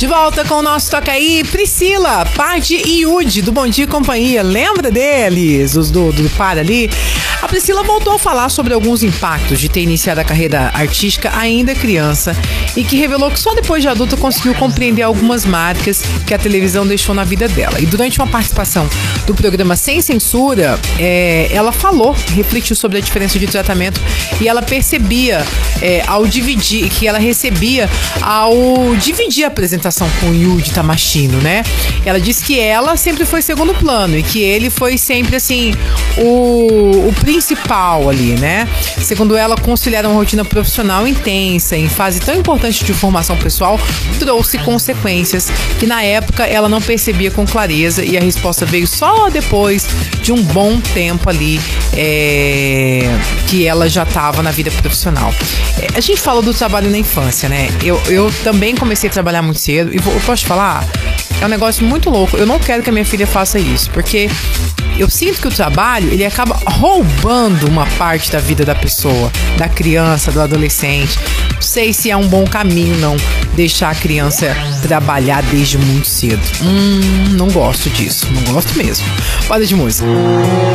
De volta com o nosso Toca Aí, Priscila, Padi e Yudi, do Bom Dia e Companhia. Lembra deles? Os do par ali? A Priscila voltou a falar sobre alguns impactos de ter iniciado a carreira artística ainda criança e que revelou que só depois de adulta conseguiu compreender algumas marcas que a televisão deixou na vida dela. E durante uma participação do programa Sem Censura, ela refletiu sobre a diferença de tratamento e ela percebia ao dividir a apresentação com o Yudi Tamashino, né? Ela disse que ela sempre foi segundo plano e que ele foi sempre, assim, o principal ali, né? Segundo ela, conciliar uma rotina profissional intensa em fase tão importante de formação pessoal trouxe consequências que na época ela não percebia com clareza e a resposta veio só depois de um bom tempo ali que ela já estava na vida profissional. A gente fala do trabalho na infância, né? Eu também comecei a trabalhar muito cedo e eu posso te falar, é um negócio muito louco. Eu não quero que a minha filha faça isso, porque eu sinto que o trabalho, ele acaba roubando uma parte da vida da pessoa, da criança, do adolescente. Não sei se é um bom caminho, não, deixar a criança trabalhar desde muito cedo. Não gosto disso, não gosto mesmo. Roda de música.